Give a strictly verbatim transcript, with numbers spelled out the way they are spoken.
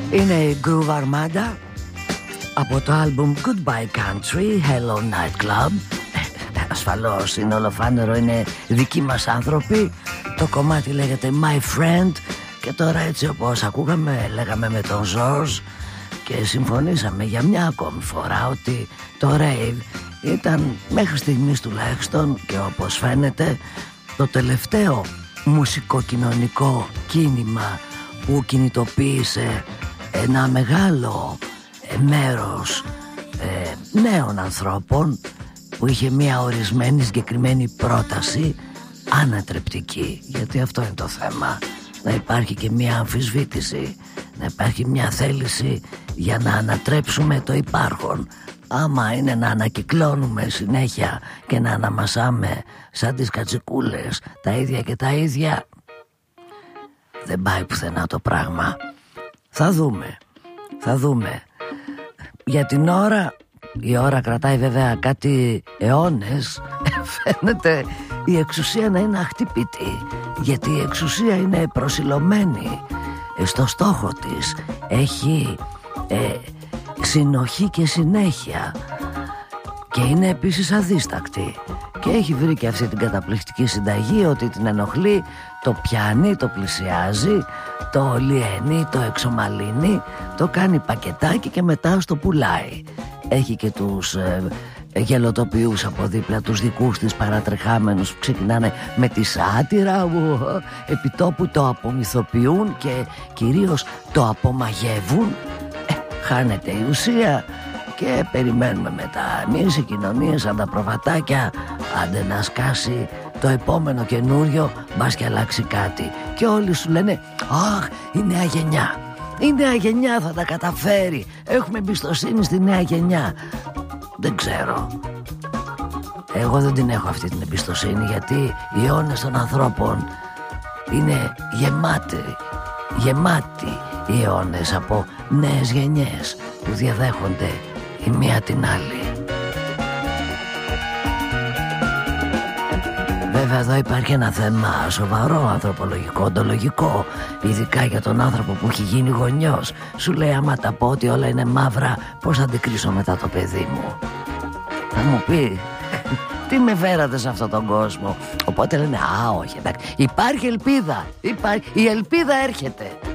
Είναι η Groove Armada από το άλμπουμ Goodbye Country, Hello Night Club. Ασφαλώς είναι ολοφάνερο, είναι δικοί μας άνθρωποι. Το κομμάτι λέγεται My Friend. Και τώρα έτσι όπως ακούγαμε, λέγαμε με τον Ζορζ και συμφωνήσαμε για μια ακόμη φορά ότι το rave ήταν μέχρι στιγμής τουλάχιστον, και όπως φαίνεται, το τελευταίο μουσικοκοινωνικό κίνημα που κινητοποίησε ένα μεγάλο μέρος ε, νέων ανθρώπων, που είχε μια ορισμένη συγκεκριμένη πρόταση ανατρεπτική. Γιατί αυτό είναι το θέμα, να υπάρχει και μια αμφισβήτηση, να υπάρχει μια θέληση για να ανατρέψουμε το υπάρχον. Άμα είναι να ανακυκλώνουμε συνέχεια και να αναμασάμε σαν τις κατσικούλες τα ίδια και τα ίδια, δεν πάει πουθενά το πράγμα. Θα δούμε, θα δούμε. Για την ώρα, η ώρα κρατάει βέβαια κάτι αιώνες. Φαίνεται η εξουσία να είναι αχτυπητή, γιατί η εξουσία είναι προσιλωμένη στο στόχο της. Έχει ε, συνοχή και συνέχεια, και είναι επίσης αδίστακτη, και έχει βρει και αυτή την καταπληκτική συνταγή ότι την ενοχλεί, το πιάνει, το πλησιάζει, το λιένει, το εξομαλύνει, το κάνει πακετάκι και μετά στο πουλάει. Έχει και τους ε, γελοτοποιούς από δίπλα, τους δικούς της παρατρεχάμενους που ξεκινάνε με τη σάτυρα, επιτόπου το απομυθοποιούν και κυρίως το απομαγεύουν. ε, Χάνεται η ουσία και περιμένουμε μετά εμείς οι κοινωνίες σαν τα προβατάκια, άντε να σκάσει το επόμενο καινούριο, μπας και αλλάξει κάτι. Και όλοι σου λένε αχ, η νέα γενιά, η νέα γενιά θα τα καταφέρει, έχουμε εμπιστοσύνη στη νέα γενιά. Δεν ξέρω, εγώ δεν την έχω αυτή την εμπιστοσύνη, γιατί οι αιώνες των ανθρώπων είναι γεμάτοι, γεμάτοι οι αιώνες από νέες γενιές που διαδέχονται η μία την άλλη. Βέβαια εδώ υπάρχει ένα θέμα σοβαρό, ανθρωπολογικό, οντολογικό, ειδικά για τον άνθρωπο που έχει γίνει γονιός. Σου λέει άμα τα πω ότι όλα είναι μαύρα, πώς θα αντικρίσω μετά το παιδί μου? Θα μου πει τι με φέρατε σε αυτόν τον κόσμο? Οπότε λένε α όχι, εντάξει, υπάρχει ελπίδα, υπάρχει, η ελπίδα έρχεται.